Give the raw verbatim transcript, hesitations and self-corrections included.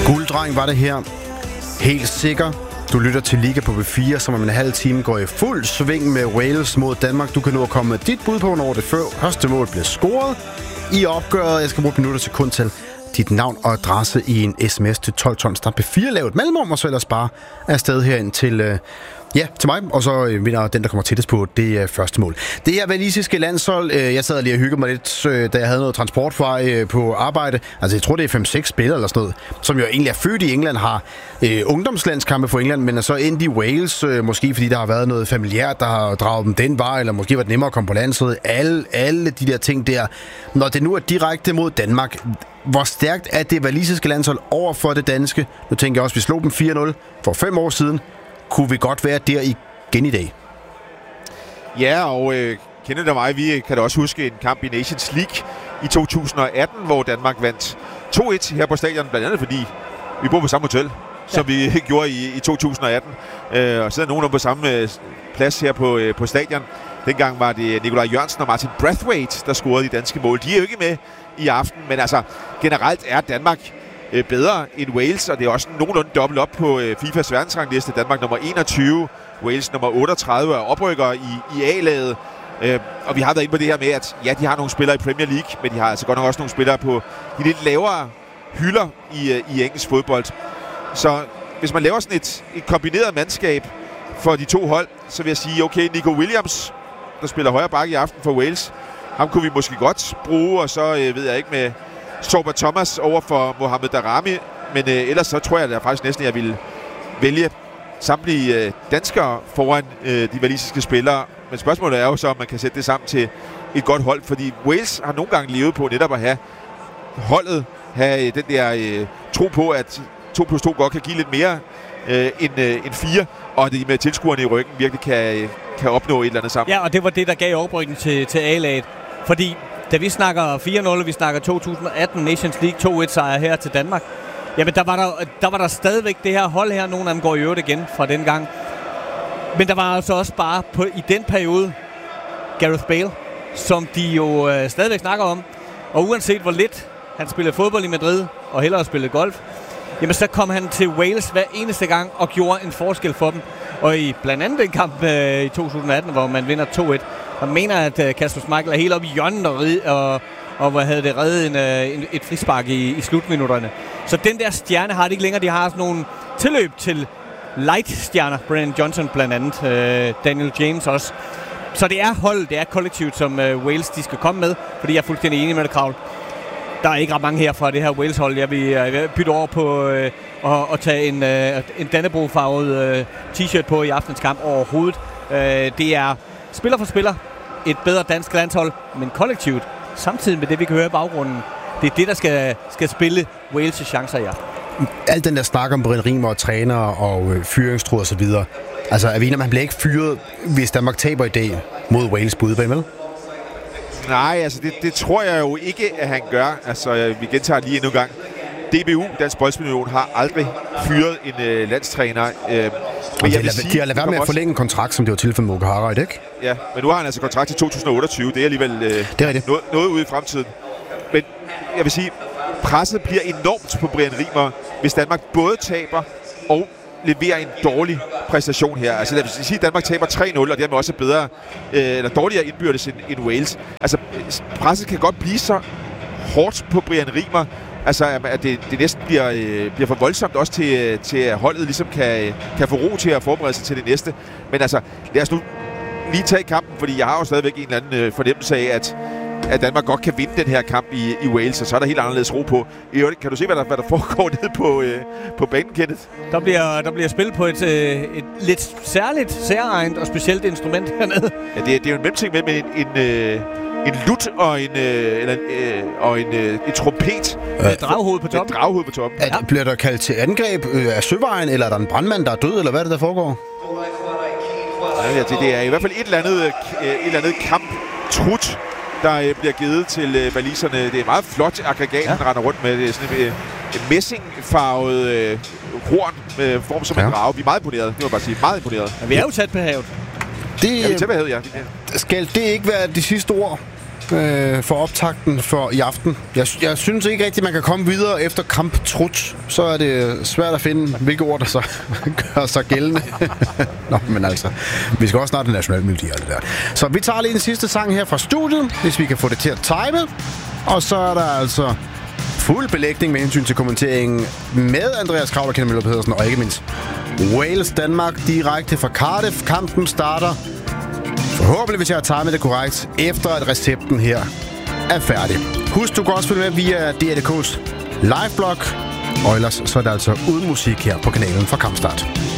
Gulddreng var det her. Helt sikker. Du lytter til Liga på B fire, som om en halv time går i fuld sving med Wales mod Danmark. Du kan nu komme med dit bud på, når det første mål bliver scoret i opgøret. Jeg skal bruge minutter til kun til dit navn og adresse i en sms til tolv tolv. Start B fire, lav et mellemrum, og så ellers bare afsted herind til... Øh, Ja, til mig, og så vinder den, der kommer tættest på, det er første mål. Det her walisiske landshold, jeg sad lige og hyggede mig lidt, da jeg havde noget transport på arbejde. Altså, jeg tror, det er fem seks spillere eller sådan noget, som jo egentlig er født i England, har øh, ungdomslandskampe for England, men er så endt i Wales, øh, måske fordi der har været noget familiært, der har draget dem den vej, eller måske var det nemmere at komme på landsholdet. Alle, alle de der ting der. Når det nu er direkte mod Danmark, hvor stærkt er det walisiske landshold over for det danske? Nu tænker jeg også, vi slog dem fire nul for fem år siden. Kunne vi godt være der igen i dag? Ja, og øh, Kenneth og mig, vi kan da også huske en kamp i Nations League i to tusind og atten, hvor Danmark vandt to et her på stadion, blandt andet fordi vi bor på samme hotel, ja. som vi gjorde i, i to tusind og atten. Øh, og sidder nogen på samme øh, plads her på, øh, på stadion. Dengang var det Nikolaj Jørgensen og Martin Brathwaite, der scorede de danske mål. De er jo ikke med i aften, men altså generelt er Danmark bedre end Wales, og det er også nogenlunde dobbelt op på FIFAs verdensrangliste. Danmark nummer enogtyve, Wales nummer otteogtredive er oprykker i, i A-laget. Øh, og vi har været inde på det her med, at ja, de har nogle spillere i Premier League, men de har altså godt nok også nogle spillere på de lidt lavere hylder i, i engelsk fodbold. Så hvis man laver sådan et, et kombineret mandskab for de to hold, så vil jeg sige, okay, Nico Williams, der spiller højre bakke i aften for Wales, ham kunne vi måske godt bruge, og så øh, ved jeg ikke med Sorba Thomas over for Mohamed Daramy, men øh, ellers så tror jeg at faktisk næsten, at jeg ville vælge samtlige øh, danskere foran øh, de walisiske spillere. Men spørgsmålet er jo så, om man kan sætte det sammen til et godt hold, fordi Wales har nogle gange levet på netop at have holdet, have øh, den der øh, tro på, at to plus to godt kan give lidt mere øh, end, øh, end fire, og at de med tilskuerne i ryggen virkelig kan, øh, kan opnå et eller andet sammen. Ja, og det var det, der gav oprykken til, til A-laget, fordi da vi snakker fire nul, vi snakker to tusind og atten Nations League to et sejr her til Danmark, jamen der var der, der var der stadigvæk det her hold her, nogle af dem går i øvrigt igen fra den gang. Men der var altså også bare på, i den periode Gareth Bale, som de jo øh, stadigvæk snakker om. Og uanset hvor lidt han spillede fodbold i Madrid og hellere spillede golf, jamen så kom han til Wales hver eneste gang og gjorde en forskel for dem. Og i blandt andet den kamp øh, i to tusind og atten, hvor man vinder to et, og mener, at uh, Kasper Schmeichel er helt oppe i hjørnet og, rid, og, og hvad havde det reddet en, uh, en, et frispark i, i slutminutterne. Så den der stjerne har de ikke længere. De har sådan nogle tilløb til light-stjerner. Brennan Johnson blandt andet. Uh, Daniel James også. Så det er hold, det er kollektivt, som uh, Wales de skal komme med. Fordi jeg er fuldstændig enig med det, Kravl. Der er ikke ret mange her fra det her Wales-hold. Jeg vil uh, bytte over på uh, at, at tage en, uh, en Dannebrog-farvet uh, t-shirt på i aftens kamp overhovedet. Uh, det er spiller for spiller et bedre dansk landshold, men kollektivt, samtidig med det, vi kan høre i baggrunden, det er det, der skal, skal spille Wales' chancer i aften. Alt den der snak om Brian Rimer og trænere og øh, fyringstruer og så videre. Altså, er vi enige, man bliver ikke fyret, hvis Danmark taber i dag mod Wales på udebane, vel? Nej, altså det, det tror jeg jo ikke, at han gør. Altså, vi gentager lige endnu en gang. D B U, Dansk Boldspilunion, har aldrig fyret en øh, landstræner. Øh, Men jeg vil sige, de har ladet være med at forlænge en kontrakt, som det var tilfældet med Moka Harald, ikke? Ja, men nu har han altså kontrakt til to tusind og otteogtyve. Det er alligevel øh, det er noget, noget ude i fremtiden. Men jeg vil sige, presset bliver enormt på Brian Rimer, hvis Danmark både taber og leverer en dårlig præstation her. Altså lad os sige, at Danmark taber tre nul, og dermed også bedre, øh, eller dårligere indbyrdes end, end Wales. Altså presset kan godt blive så hårdt på Brian Rimer, altså at det, det næsten bliver, øh, bliver for voldsomt også til, til at holdet ligesom kan, kan få ro til at forberede sig til det næste. Men altså, lad os nu lige tage kampen, fordi jeg har jo stadigvæk en eller anden øh, fornemmelse af, at, at Danmark godt kan vinde den her kamp i, i Wales, og så er der helt anderledes ro på. Kan du se, hvad der, hvad der foregår nede på, øh, på banen, Kenneth? Der bliver, der bliver spillet på et, øh, et lidt særligt, særegent og specielt instrument hernede. Ja, det er, det er jo en mellemting med, med en... en øh, En lut og en, øh, eller en, øh, og en, øh, en trompet. Med et draghoved på toppen. Et draghoved på toppen. Ja. Bliver der kaldt til angreb øh, af søvejen, eller er der en brandmand, der er død, eller hvad er det, der foregår? Ja, det, det er i hvert fald et eller andet, et eller andet kamptrut, der øh, bliver givet til øh, waliserne. Det er meget flot aggregat, ja. Den render rundt med. Det er sådan en øh, messingfarvet øh, horn med form som ja. En drage. Vi er meget imponeret, det må bare sige. Meget imponeret. Ja, vi er jo tæt på havet. Det, ja, vi er tæt på havet, ja. Skal det ikke være de sidste ord øh, for optakten for i aften. Jeg, jeg synes ikke rigtigt, man kan komme videre efter kamp trut. Så er det svært at finde, hvilke ord der så gør sig gældende. Nå, men altså, vi skal også snart til national melodi og det der. Så vi tager lige den sidste sang her fra studiet, hvis vi kan få det til at time. Og så er der altså fuld belægning med hensyn til kommenteringen med Andreas Kraul og Kenneth Møller Pedersen, og ikke mindst Wales Danmark direkte fra Cardiff. Kampen starter forhåbentlig, hvis jeg har timet det korrekt, efter at recepten her er færdig. Husk, du kan også følge med via D R D K's liveblog, og ellers så er der altså uden musik her på kanalen fra Kampstart.